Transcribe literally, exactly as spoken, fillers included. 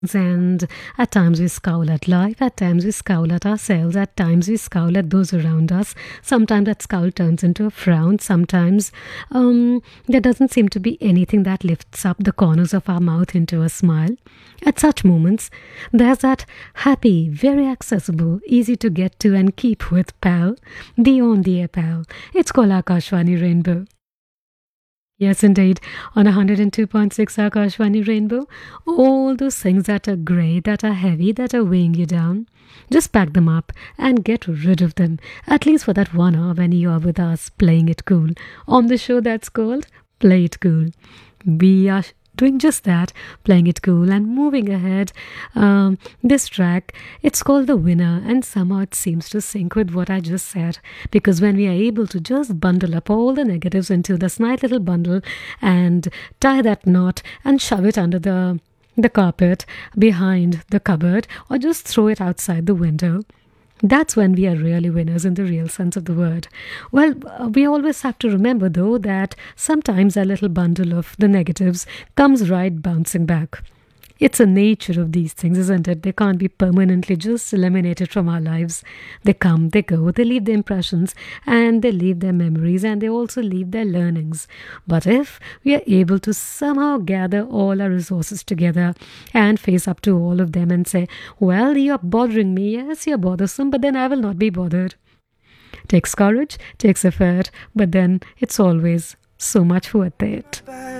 And at times we scowl at life, at times we scowl at ourselves, at times we scowl at those around us. Sometimes that scowl turns into a frown. Sometimes um, there doesn't seem to be anything that lifts up the corners of our mouth into a smile. At such moments, there's that happy, very accessible, easy to get to and keep with pal, beyond the air pal. It's called Akashvani Rainbow. Yes, indeed. On one hundred two point six Akashvani Rainbow, all those things that are grey, that are heavy, that are weighing you down, just pack them up and get rid of them, at least for that one hour when you are with us playing it cool. On the show that's called Play It Cool. We are doing just that, playing it cool and moving ahead. Um, this track, it's called The Winner, and somehow it seems to sync with what I just said. Because when we are able to just bundle up all the negatives into this nice little bundle and tie that knot and shove it under the the carpet behind the cupboard or just throw it outside the window, that's when we are really winners in the real sense of the word. Well, uh, we always have to remember, though, that sometimes a little bundle of the negatives comes right bouncing back. It's a nature of these things, isn't it? They can't be permanently just eliminated from our lives. They come, they go, they leave their impressions, and they leave their memories, and they also leave their learnings. But if we are able to somehow gather all our resources together and face up to all of them and say, well, you're bothering me, yes, you're bothersome, but then I will not be bothered. Takes courage, takes effort, but then it's always so much worth it.